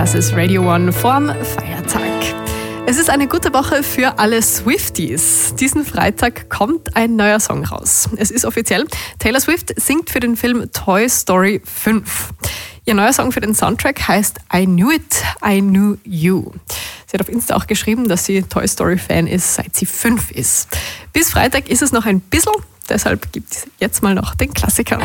Das ist Radio One vorm Feiertag. Es ist eine gute Woche für alle Swifties. Diesen Freitag kommt ein neuer Song raus. Es ist offiziell. Taylor Swift singt für den Film Toy Story 5. Ihr neuer Song für den Soundtrack heißt I Knew It, I Knew You. Sie hat auf Insta auch geschrieben, dass sie Toy Story Fan ist, seit sie 5 ist. Bis Freitag ist es noch ein bisschen, deshalb gibt es jetzt mal noch den Klassiker.